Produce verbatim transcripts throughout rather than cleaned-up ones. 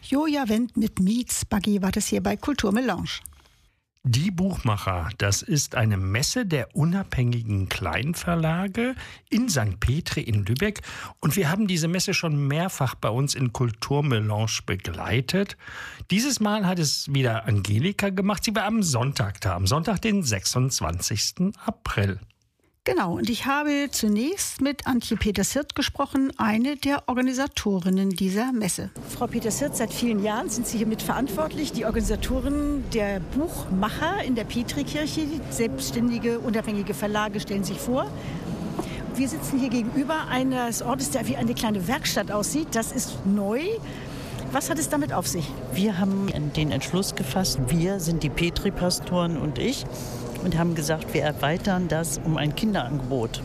Joja Wendt mit Mietsbuggy war das hier bei Kulturmelange. Die Buchmacher, das ist eine Messe der unabhängigen Kleinverlage in Sankt Petri in Lübeck. Und wir haben diese Messe schon mehrfach bei uns in Kulturmelange begleitet. Dieses Mal hat es wieder Angelika gemacht. Sie war am Sonntag da, am Sonntag, den sechsundzwanzigsten April. Genau, und ich habe zunächst mit Antje Peters-Hirt gesprochen, eine der Organisatorinnen dieser Messe. Frau Peters-Hirt, seit vielen Jahren sind Sie hier mitverantwortlich, die Organisatorin der Buchmacher in der Petrikirche. Selbstständige, unabhängige Verlage stellen sich vor. Wir sitzen hier gegenüber eines Ortes, der wie eine kleine Werkstatt aussieht. Das ist neu. Was hat es damit auf sich? Wir haben den Entschluss gefasst, wir sind die Petri-Pastoren und ich, und haben gesagt, wir erweitern das um ein Kinderangebot.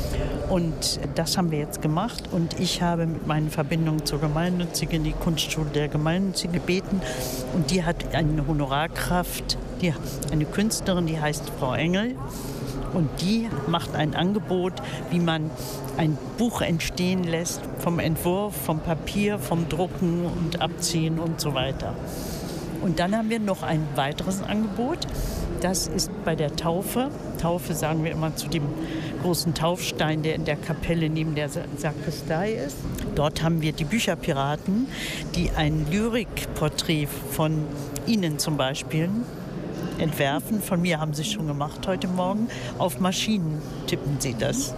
Und das haben wir jetzt gemacht. Und ich habe mit meinen Verbindungen zur Gemeinnützigen die Kunstschule der Gemeinnützigen gebeten. Und die hat eine Honorarkraft, die, eine Künstlerin, die heißt Frau Engel. Und die macht ein Angebot, wie man ein Buch entstehen lässt, vom Entwurf, vom Papier, vom Drucken und Abziehen und so weiter. Und dann haben wir noch ein weiteres Angebot. Das ist bei der Taufe. Taufe sagen wir immer zu dem großen Taufstein, der in der Kapelle neben der Sakristei ist. Dort haben wir die Bücherpiraten, die ein Lyrikporträt von Ihnen zum Beispiel entwerfen. Von mir haben sie es schon gemacht heute Morgen. Auf Maschinen tippen sie das.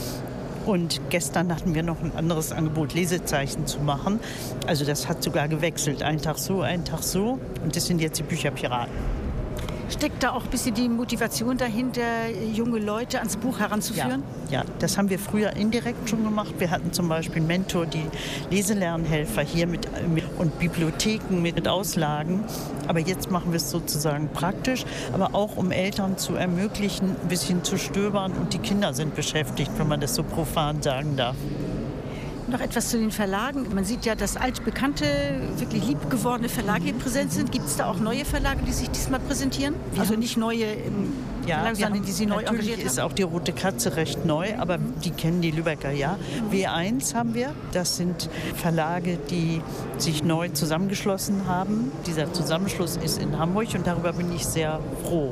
Und gestern hatten wir noch ein anderes Angebot, Lesezeichen zu machen. Also das hat sogar gewechselt. Ein Tag so, ein Tag so. Und das sind jetzt die Bücherpiraten. Steckt da auch ein bisschen die Motivation dahinter, junge Leute ans Buch heranzuführen? Ja, ja, das haben wir früher indirekt schon gemacht. Wir hatten zum Beispiel Mentor, die Leselernhelfer hier mit, mit und Bibliotheken mit Auslagen. Aber jetzt machen wir es sozusagen praktisch, aber auch um Eltern zu ermöglichen, ein bisschen zu stöbern. Und die Kinder sind beschäftigt, wenn man das so profan sagen darf. Noch etwas zu den Verlagen. Man sieht ja, dass altbekannte, wirklich liebgewordene Verlage hier präsent sind. Gibt es da auch neue Verlage, die sich diesmal präsentieren? Also nicht neue im ja, Verlag, sondern die Sie neu natürlich engagiert haben? Ist auch die Rote Katze recht neu, aber die kennen die Lübecker, ja. W eins haben wir. Das sind Verlage, die sich neu zusammengeschlossen haben. Dieser Zusammenschluss ist in Hamburg und darüber bin ich sehr froh.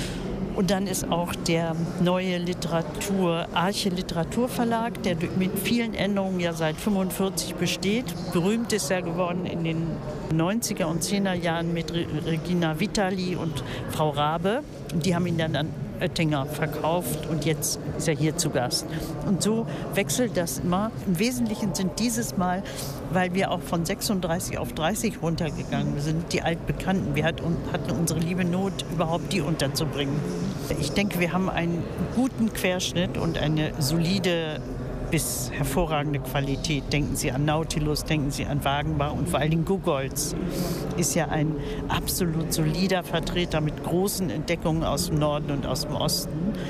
Und dann ist auch der neue Literatur, Arche Literaturverlag, der mit vielen Änderungen ja seit fünfundvierzig besteht. Berühmt ist er geworden in den neunziger und zehner Jahren mit Regina Vitali und Frau Rabe. Die haben ihn dann an Oettinger verkauft und jetzt ist er hier zu Gast. Und so wechselt das immer. Im Wesentlichen sind dieses Mal, weil wir auch von sechsunddreißig auf dreißig runtergegangen sind, die Altbekannten. Wir hatten unsere liebe Not, überhaupt die unterzubringen. Ich denke, wir haben einen guten Querschnitt und eine solide bis hervorragende Qualität. Denken Sie an Nautilus, denken Sie an Wagenbach und vor allen Dingen Gugolz ist ja ein absolut solider Vertreter mit großen Entdeckungen aus dem Norden und aus dem Osten.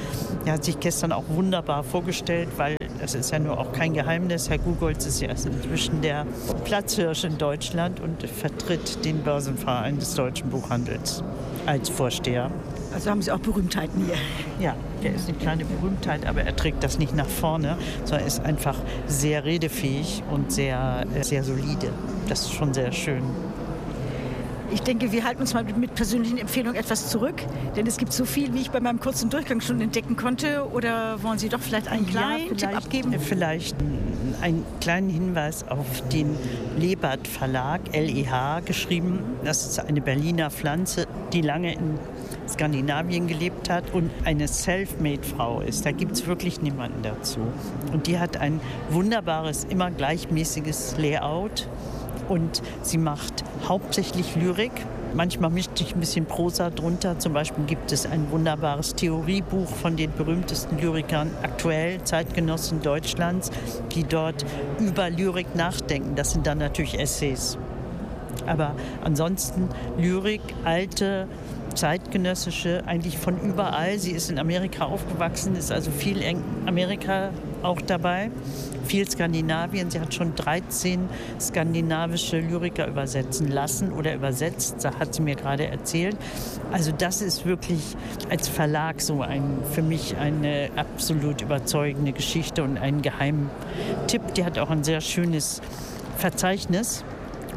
Er hat sich gestern auch wunderbar vorgestellt, weil das ist ja nur auch kein Geheimnis. Herr Gugolz ist ja inzwischen der Platzhirsch in Deutschland und vertritt den Börsenverein des deutschen Buchhandels als Vorsteher. Also haben Sie auch Berühmtheiten hier? Ja, der ist eine kleine Berühmtheit, aber er trägt das nicht nach vorne, sondern ist einfach sehr redefähig und sehr, sehr solide. Das ist schon sehr schön. Ich denke, wir halten uns mal mit persönlichen Empfehlungen etwas zurück, denn es gibt so viel, wie ich bei meinem kurzen Durchgang schon entdecken konnte. Oder wollen Sie doch vielleicht einen kleinen ja, Tipp abgeben? Vielleicht einen kleinen Hinweis auf den Lebert Verlag, L E H geschrieben. Das ist eine Berliner Pflanze, die lange in Skandinavien gelebt hat und eine Selfmade-Frau ist. Da gibt es wirklich niemanden dazu. Und die hat ein wunderbares, immer gleichmäßiges Layout. Und sie macht hauptsächlich Lyrik. Manchmal mischt sich ein bisschen Prosa drunter. Zum Beispiel gibt es ein wunderbares Theoriebuch von den berühmtesten Lyrikern aktuell, Zeitgenossen Deutschlands, die dort über Lyrik nachdenken. Das sind dann natürlich Essays. Aber ansonsten Lyrik, alte, zeitgenössische, eigentlich von überall. Sie ist in Amerika aufgewachsen, ist also viel in Amerika auch dabei, viel Skandinavien. Sie hat schon dreizehn skandinavische Lyriker übersetzen lassen oder übersetzt, das hat sie mir gerade erzählt. Also das ist wirklich als Verlag so ein, für mich eine absolut überzeugende Geschichte und ein Geheimtipp. Die hat auch ein sehr schönes Verzeichnis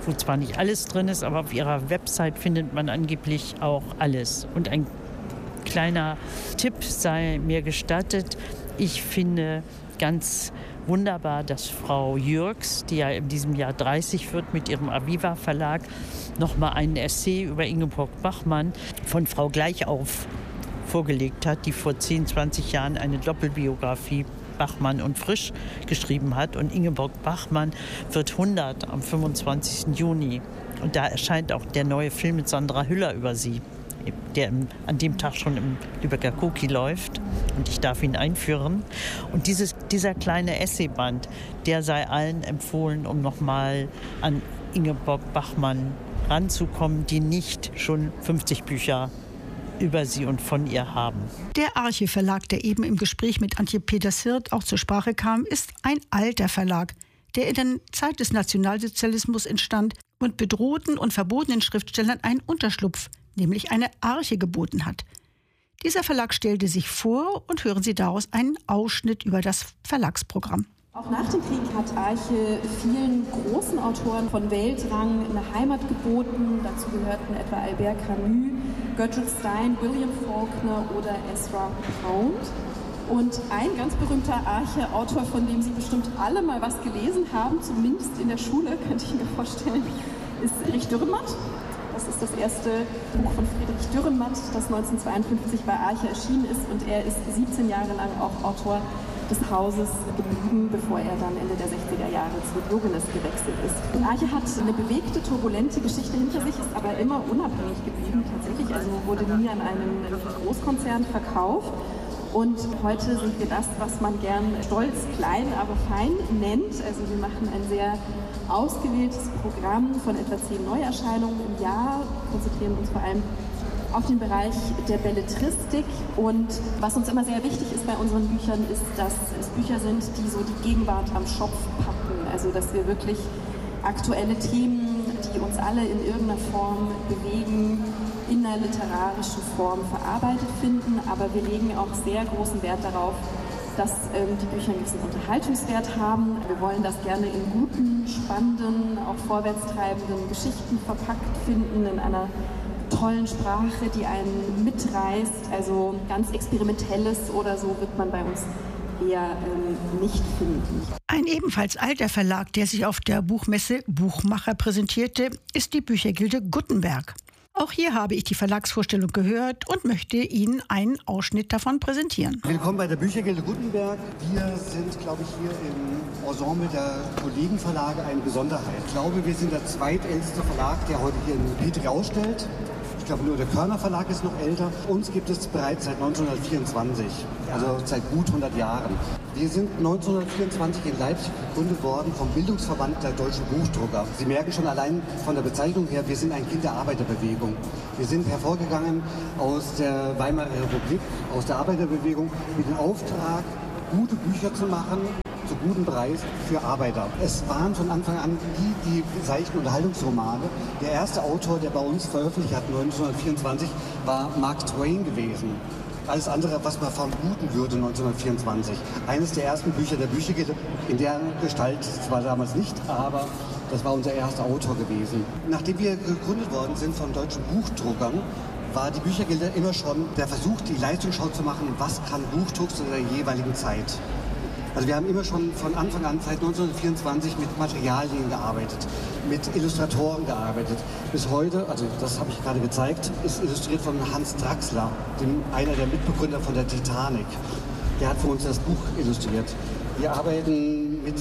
wo zwar nicht alles drin ist, aber auf ihrer Website findet man angeblich auch alles. Und ein kleiner Tipp sei mir gestattet. Ich finde ganz wunderbar, dass Frau Jürgs, die ja in diesem Jahr dreißig wird, mit ihrem Aviva Verlag nochmal einen Essay über Ingeborg Bachmann von Frau Gleichauf vorgelegt hat, die vor zehn, zwanzig Jahren eine Doppelbiografie Bachmann und Frisch geschrieben hat. Und Ingeborg Bachmann wird hundert am fünfundzwanzigsten Juni. Und da erscheint auch der neue Film mit Sandra Hüller über sie, der im, an dem Tag schon im Lübecker Koki läuft. Und ich darf ihn einführen. Und dieses, dieser kleine Essayband, der sei allen empfohlen, um nochmal an Ingeborg Bachmann ranzukommen, die nicht schon fünfzig Bücher über sie und von ihr haben. Der Arche Verlag, der eben im Gespräch mit Antje Peters-Hirt auch zur Sprache kam, ist ein alter Verlag, der in der Zeit des Nationalsozialismus entstand und bedrohten und verbotenen Schriftstellern einen Unterschlupf, nämlich eine Arche, geboten hat. Dieser Verlag stellte sich vor und hören Sie daraus einen Ausschnitt über das Verlagsprogramm. Auch nach dem Krieg hat Arche vielen großen Autoren von Weltrang eine Heimat geboten. Dazu gehörten etwa Albert Camus, Gertrude Stein, William Faulkner oder Ezra Pound. Und ein ganz berühmter Arche-Autor, von dem Sie bestimmt alle mal was gelesen haben, zumindest in der Schule, könnte ich mir vorstellen, ist Erich Dürrenmatt. Das ist das erste Buch von Friedrich Dürrenmatt, das neunzehnhundertzweiundfünfzig bei Arche erschienen ist. Und er ist siebzehn Jahre lang auch Autor des Hauses geblieben, bevor er dann Ende der sechziger Jahre zu Diogenes gewechselt ist. Und Arche hat eine bewegte, turbulente Geschichte hinter sich, ist aber immer unabhängig geblieben tatsächlich, also wurde nie an einen Großkonzern verkauft. Und heute sind wir das, was man gern stolz, klein, aber fein nennt. Also wir machen ein sehr ausgewähltes Programm von etwa zehn Neuerscheinungen im Jahr, konzentrieren uns vor allem auf den Bereich der Belletristik. Und was uns immer sehr wichtig ist bei unseren Büchern, ist, dass es Bücher sind, die so die Gegenwart am Schopf packen. Also dass wir wirklich aktuelle Themen, die uns alle in irgendeiner Form bewegen, in einer literarischen Form verarbeitet finden. Aber wir legen auch sehr großen Wert darauf, dass ähm, die Bücher einen gewissen Unterhaltungswert haben. Wir wollen das gerne in guten, spannenden, auch vorwärtstreibenden Geschichten verpackt finden, in einer tollen Sprache, die einen mitreißt. Also ganz Experimentelles oder so wird man bei uns eher ähm, nicht finden. Ein ebenfalls alter Verlag, der sich auf der Buchmesse Buchmacher präsentierte, ist die Büchergilde Gutenberg. Auch hier habe ich die Verlagsvorstellung gehört und möchte Ihnen einen Ausschnitt davon präsentieren. Willkommen bei der Büchergilde Gutenberg. Wir sind, glaube ich, hier im Ensemble der Kollegenverlage eine Besonderheit. Ich glaube, wir sind der zweitälteste Verlag, der heute hier in Petri ausstellt. Ich glaube, nur der Körner Verlag ist noch älter. Uns gibt es bereits seit neunzehnhundertvierundzwanzig, also seit gut hundert Jahren. Wir sind neunzehnhundertvierundzwanzig in Leipzig gegründet worden vom Bildungsverband der deutschen Buchdrucker. Sie merken schon allein von der Bezeichnung her, wir sind ein Kind der Arbeiterbewegung. Wir sind hervorgegangen aus der Weimarer Republik, aus der Arbeiterbewegung mit dem Auftrag, gute Bücher zu machen, zu gutem Preis für Arbeiter. Es waren von Anfang an die, die seichten Unterhaltungsromane. Der erste Autor, der bei uns veröffentlicht hat, neunzehnhundertvierundzwanzig, war Mark Twain gewesen. Alles andere, was man vermuten würde, neunzehnhundertvierundzwanzig. Eines der ersten Bücher der Büchergilde, in der Gestalt zwar damals nicht, aber das war unser erster Autor gewesen. Nachdem wir gegründet worden sind von deutschen Buchdruckern, war die Büchergilde immer schon der Versuch, die Leistungsschau zu machen, was kann Buchdruck zu der jeweiligen Zeit. Also wir haben immer schon von Anfang an, seit neunzehnhundertvierundzwanzig, mit Materialien gearbeitet, mit Illustratoren gearbeitet. Bis heute, also das habe ich gerade gezeigt, ist illustriert von Hans Draxler, dem, einer der Mitbegründer von der Titanic. Der hat für uns das Buch illustriert. Wir arbeiten mit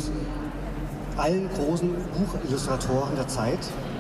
allen großen Buchillustratoren der Zeit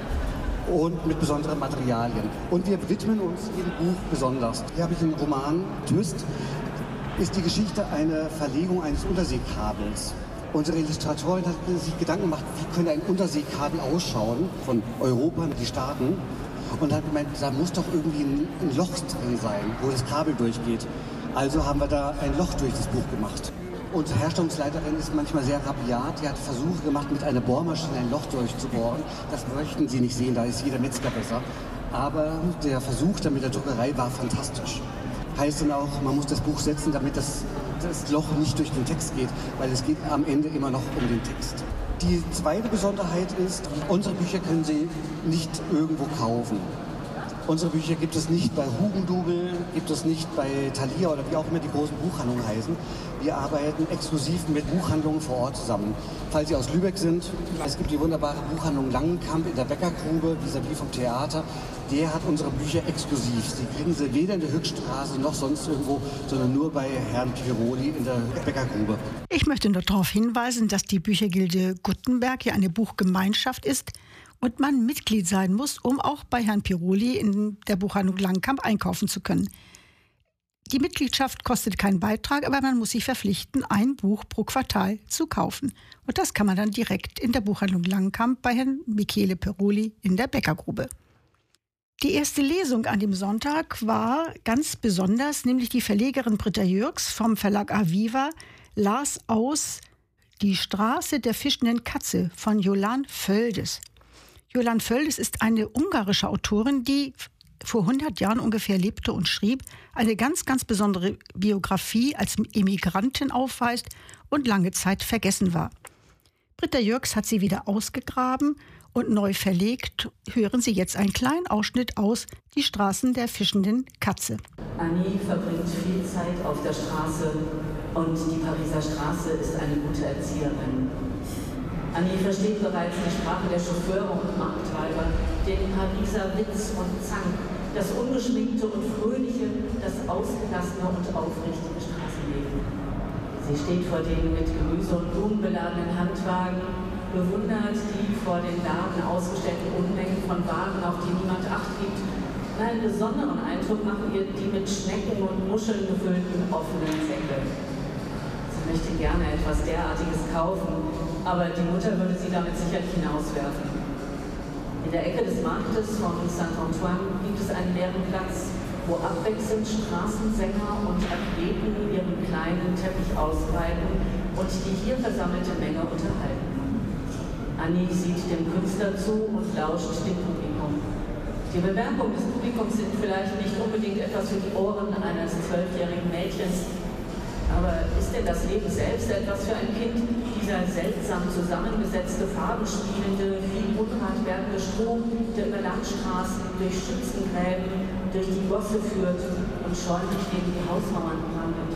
und mit besonderen Materialien. Und wir widmen uns jedem Buch besonders. Hier habe ich einen Roman, Twist, ist die Geschichte einer Verlegung eines Unterseekabels. Unsere Illustratorin hat sich Gedanken gemacht, wie könnte ein Unterseekabel ausschauen von Europa in die Staaten. Und hat gemeint, da muss doch irgendwie ein, ein Loch drin sein, wo das Kabel durchgeht. Also haben wir da ein Loch durch das Buch gemacht. Unsere Herstellungsleiterin ist manchmal sehr rabiat. Die hat Versuche gemacht, mit einer Bohrmaschine ein Loch durchzubohren. Das möchten Sie nicht sehen, da ist jeder Metzger besser. Aber der Versuch dann mit der Druckerei war fantastisch. Heißt dann auch, man muss das Buch setzen, damit das, das Loch nicht durch den Text geht, weil es geht am Ende immer noch um den Text. Die zweite Besonderheit ist, unsere Bücher können Sie nicht irgendwo kaufen. Unsere Bücher gibt es nicht bei Hugendubel, gibt es nicht bei Thalia oder wie auch immer die großen Buchhandlungen heißen. Wir arbeiten exklusiv mit Buchhandlungen vor Ort zusammen. Falls Sie aus Lübeck sind, es gibt die wunderbare Buchhandlung Langenkamp in der Bäckergrube, vis-à-vis vom Theater. Der hat unsere Bücher exklusiv. Sie kriegen sie weder in der Höchststraße noch sonst irgendwo, sondern nur bei Herrn Piroli in der Bäckergrube. Ich möchte nur darauf hinweisen, dass die Büchergilde Guttenberg ja eine Buchgemeinschaft ist und man Mitglied sein muss, um auch bei Herrn Piroli in der Buchhandlung Langenkamp einkaufen zu können. Die Mitgliedschaft kostet keinen Beitrag, aber man muss sich verpflichten, ein Buch pro Quartal zu kaufen. Und das kann man dann direkt in der Buchhandlung Langenkamp bei Herrn Michele Piroli in der Bäckergrube. Die erste Lesung an dem Sonntag war ganz besonders, nämlich die Verlegerin Britta Jürgs vom Verlag Aviva las aus Die Straße der fischenden Katze von Jolan Völdes. Jolan Völdes ist eine ungarische Autorin, die vor hundert Jahren ungefähr lebte und schrieb, eine ganz, ganz besondere Biografie als Emigrantin aufweist und lange Zeit vergessen war. Britta Jürgs hat sie wieder ausgegraben und neu verlegt. Hören Sie jetzt einen kleinen Ausschnitt aus Die Straßen der fischenden Katze. Annie verbringt viel Zeit auf der Straße und die Pariser Straße ist eine gute Erzieherin. Annie versteht bereits die Sprache der Chauffeure und Marktreiber, den Pariser Witz und Zank, das Ungeschminkte und Fröhliche, das Ausgelassene und aufrichtige Straßenleben. Sie steht vor den mit Gemüse und Blumen beladenen Handwagen, bewundert die vor den Laden ausgestellten Unmengen von Waren, auf die niemand Acht gibt. Einen besonderen Eindruck machen ihr die mit Schnecken und Muscheln gefüllten offenen Säcke. Sie möchte gerne etwas derartiges kaufen, aber die Mutter würde sie damit sicherlich hinauswerfen. In der Ecke des Marktes von Saint-Antoine gibt es einen leeren Platz, wo abwechselnd Straßensänger und Athleten ihren kleinen Teppich ausbreiten und die hier versammelte Menge unterhalten. Annie sieht dem Künstler zu und lauscht dem Publikum. Die Bemerkungen des Publikums sind vielleicht nicht unbedingt etwas für die Ohren eines zwölfjährigen Mädchens. Aber ist denn das Leben selbst etwas für ein Kind? Dieser seltsam zusammengesetzte, farbenspielende, viel Unrat werdende Strom, der über Landstraßen, durch Schützengräben, durch die Gosse führt und schäumend gegen die Hausmauern brandet.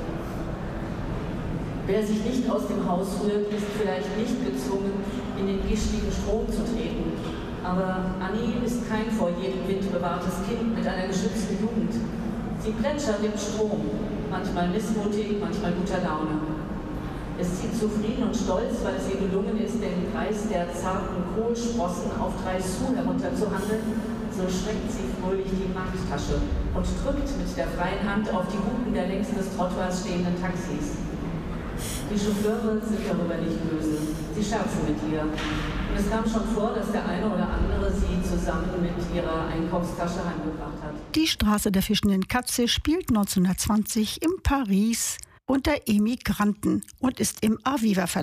Wer sich nicht aus dem Haus rührt, ist vielleicht nicht gezwungen, in den gischigen Strom zu treten. Aber Annie ist kein vor jedem Wind bewahrtes Kind mit einer geschützten Jugend. Sie plätschert im Strom, manchmal missmutig, manchmal guter Laune. Es zieht zufrieden und stolz, weil es ihr gelungen ist, den Preis der zarten Kohlsprossen auf drei Sous herunterzuhandeln. So schreckt sie fröhlich die Markttasche und drückt mit der freien Hand auf die Hupen der längs des Trottoirs stehenden Taxis. Die Chauffeure sind darüber nicht böse. Sie scherzen mit ihr. Und es kam schon vor, dass der eine oder andere sie zusammen mit ihrer Einkaufstasche heimgebracht hat. Die Straße der fischenden Katze spielt neunzehnhundertzwanzig in Paris unter Emigranten und ist im Aviva Verlag